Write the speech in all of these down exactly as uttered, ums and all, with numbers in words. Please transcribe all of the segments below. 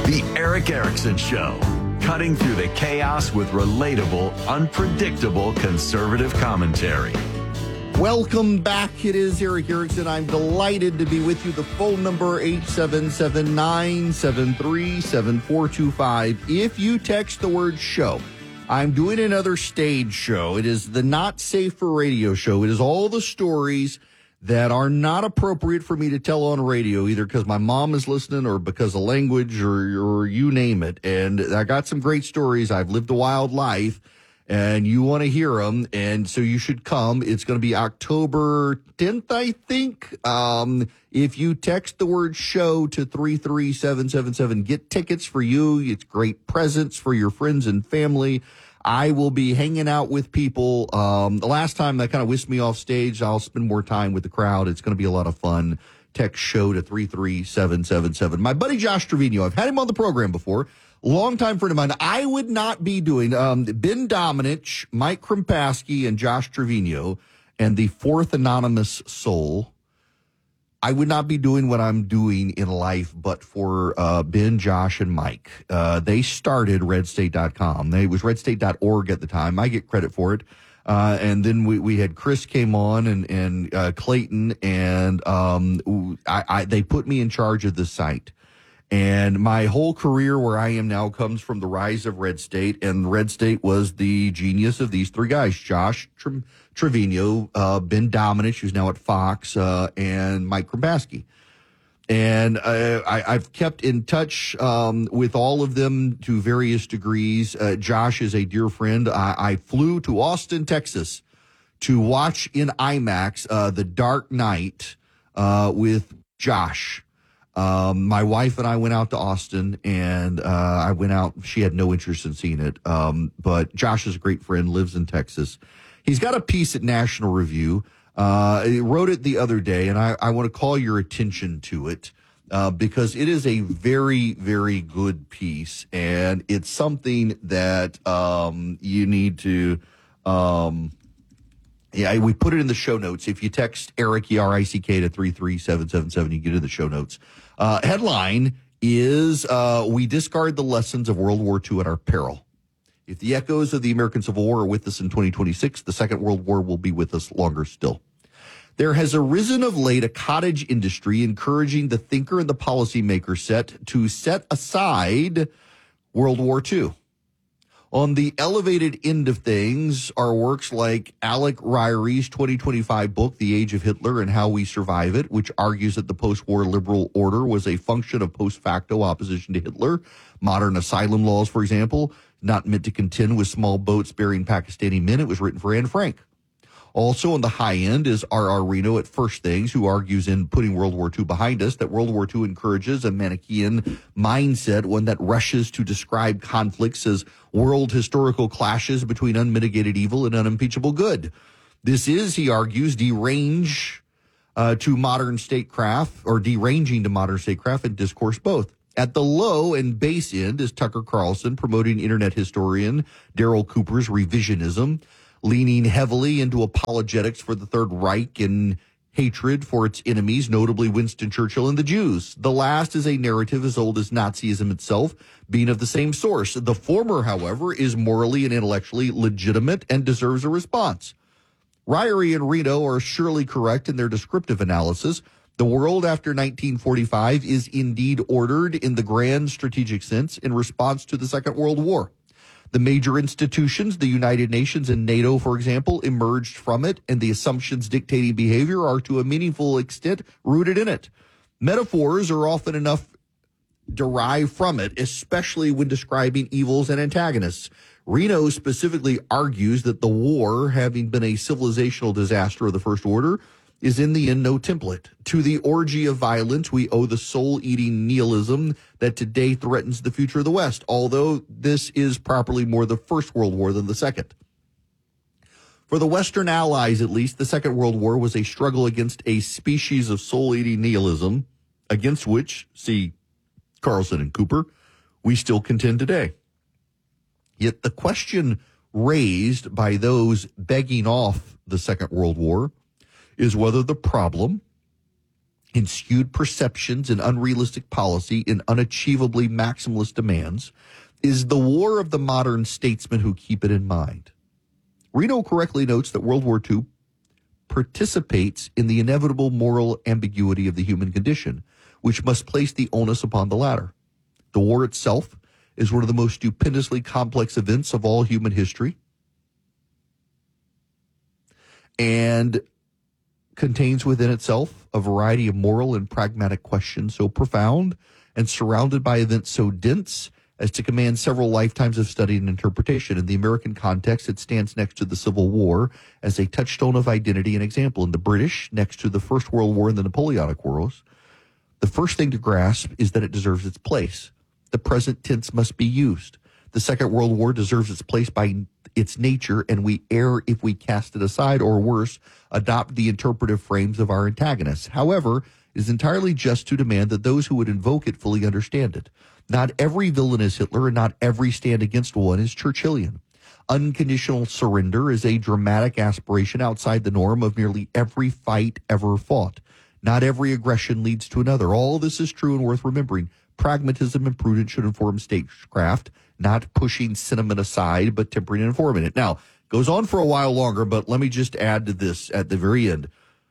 The Eric Erickson Show, cutting through the chaos with relatable, unpredictable conservative commentary. Welcome back. It is Eric Erickson. I'm delighted to be with you. The phone number, eight seven seven, nine seven three, seven four two five. If you text the word show, I'm doing another stage show. It is the Not Safe for Radio show. It is all the stories that are not appropriate for me to tell on radio, either because my mom is listening or because of language or, or you name it. And I got some great stories. I've lived a wild life, and you want to hear them, and so you should come. It's going to be October tenth, I think. Um, if you text the word show to three three seven seven seven, get tickets for you. It's great presents for your friends and family. I will be hanging out with people. Um, the last time that kind of whisked me off stage, I'll spend more time with the crowd. It's going to be a lot of fun. Text show to three three seven seven seven. My buddy Josh Trevino, I've had him on the program before. Longtime friend of mine. I would not be doing um, Ben Domenech, Mike Krimpaski, and Josh Trevino, and the fourth anonymous soul. I would not be doing what I'm doing in life but for uh, Ben, Josh, and Mike. Uh, they started red state dot com. They, it was red state dot org at the time. I get credit for it. Uh, and then we, we had Chris came on and, and uh, Clayton, and um, I, I, they put me in charge of the site. And my whole career where I am now comes from the rise of Red State, and Red State was the genius of these three guys, Josh Tre- Trevino, uh, Ben Domenech, who's now at Fox, uh, and Mike Krimpaski. And uh, I, I've kept in touch um, with all of them to various degrees. Uh, Josh is a dear friend. I, I flew to Austin, Texas to watch in IMAX uh, The Dark Knight uh, with Josh. Um, my wife and I went out to Austin, and uh, I went out. She had no interest in seeing it. Um, but Josh is a great friend, lives in Texas. He's got a piece at National Review. Uh, he wrote it the other day, and I, I want to call your attention to it uh, because it is a very, very good piece, and it's something that um, you need to. Um, yeah, we put it in the show notes. If you text Eric E R I C K to three three seven seven seven, you get it in the show notes. Uh, headline is uh, we discard the lessons of World War Two at our peril. If the echoes of the American Civil War are with us in twenty twenty-six, the Second World War will be with us longer still. There has arisen of late a cottage industry encouraging the thinker and the policymaker set to set aside World War Two. On the elevated end of things are works like Alec Ryrie's twenty twenty-five book, The Age of Hitler and How We Survive It, which argues that the post-war liberal order was a function of post-facto opposition to Hitler. Modern asylum laws, for example, not meant to contend with small boats bearing Pakistani men. It was written for Anne Frank. Also on the high end is R R. Reno at First Things, who argues in Putting World War Two Behind Us that World War Two encourages a Manichaean mindset, one that rushes to describe conflicts as world historical clashes between unmitigated evil and unimpeachable good. This is, he argues, derange uh, to modern statecraft, or deranging to modern statecraft and discourse both. At the low and base end is Tucker Carlson promoting internet historian Daryl Cooper's revisionism, leaning heavily into apologetics for the Third Reich and hatred for its enemies, notably Winston Churchill and the Jews. The last is a narrative as old as Nazism itself, being of the same source. The former, however, is morally and intellectually legitimate and deserves a response. Ryrie and Reno are surely correct in their descriptive analysis. The world after nineteen forty-five is indeed ordered in the grand strategic sense in response to the Second World War. The major institutions, the United Nations and NATO, for example, emerged from it, and the assumptions dictating behavior are to a meaningful extent rooted in it. Metaphors are often enough derived from it, especially when describing evils and antagonists. Reno specifically argues that the war, having been a civilizational disaster of the First Order, is in the end no template. To the orgy of violence, we owe the soul-eating nihilism that today threatens the future of the West, although this is properly more the First World War than the Second. For the Western allies, at least, the Second World War was a struggle against a species of soul-eating nihilism, against which, see Carlson and Cooper, we still contend today. Yet the question raised by those begging off the Second World War is whether the problem in skewed perceptions and unrealistic policy, in unachievably maximalist demands, is the war of the modern statesmen who keep it in mind. Reno correctly notes that World War Two participates in the inevitable moral ambiguity of the human condition, which must place the onus upon the latter. The war itself is one of the most stupendously complex events of all human history, and contains within itself a variety of moral and pragmatic questions so profound and surrounded by events so dense as to command several lifetimes of study and interpretation. In the American context, it stands next to the Civil War as a touchstone of identity and example. In the British, next to the First World War and the Napoleonic Wars, the first thing to grasp is that it deserves its place. The present tense must be used. The Second World War deserves its place by its nature, and we err if we cast it aside, or worse, adopt the interpretive frames of our antagonists. However, it is entirely just to demand that those who would invoke it fully understand it. Not every villain is Hitler, and not every stand against one is Churchillian. Unconditional surrender is a dramatic aspiration outside the norm of nearly every fight ever fought. Not every aggression leads to another. All this is true and worth remembering. Pragmatism and prudence should inform statecraft, not pushing sentiment aside, but tempering and informing it. Now, goes on for a while longer, but let me just add to this at the very end.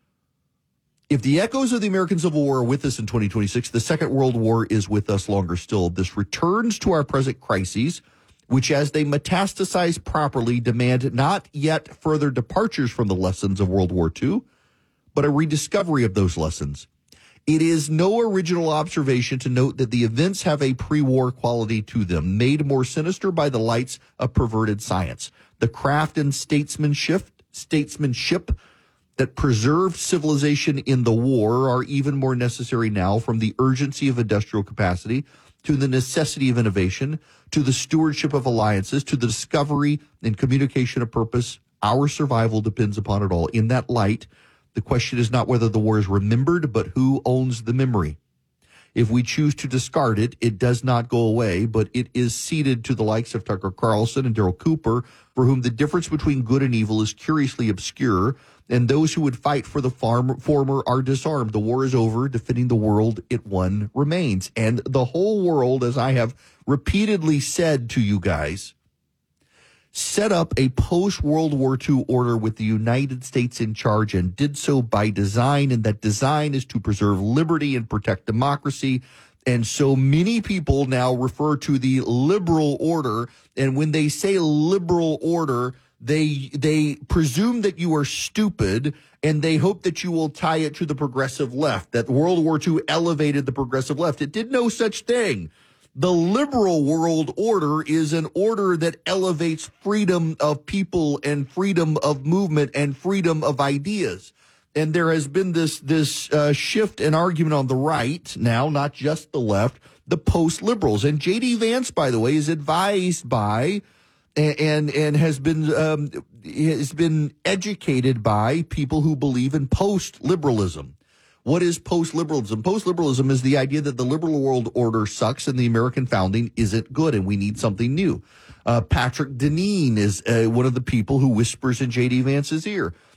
If the echoes of the American Civil War are with us in twenty twenty-six, the Second World War is with us longer still. This returns to our present crises, which, as they metastasize properly, demand not yet further departures from the lessons of World War Two, but a rediscovery of those lessons. It is no original observation to note that the events have a pre-war quality to them, made more sinister by the lights of perverted science. The craft and statesmanship, statesmanship that preserved civilization in the war are even more necessary now, from the urgency of industrial capacity to the necessity of innovation, to the stewardship of alliances, to the discovery and communication of purpose. Our survival depends upon it all. In that light, the question is not whether the war is remembered, but who owns the memory. If we choose to discard it, it does not go away, but it is ceded to the likes of Tucker Carlson and Daryl Cooper, for whom the difference between good and evil is curiously obscure, and those who would fight for the farm, former are disarmed. The war is over. Defending the world it won remains. And the whole world, as I have repeatedly said to you guys, set up a post-World War Two order with the United States in charge, and did so by design, and that design is to preserve liberty and protect democracy. And so many people now refer to the liberal order, and when they say liberal order, they they presume that you are stupid, and they hope that you will tie it to the progressive left, that World War Two elevated the progressive left. It did no such thing. The liberal world order is an order that elevates freedom of people and freedom of movement and freedom of ideas. And there has been this this uh, shift in argument on the right now, not just the left, the post-liberals. And J D. Vance, by the way, is advised by and and, and has been um, has been educated by people who believe in post-liberalism. What is post-liberalism? Post-liberalism is the idea that the liberal world order sucks and the American founding isn't good and we need something new. Uh, Patrick Deneen is uh, one of the people who whispers in J D. Vance's ear.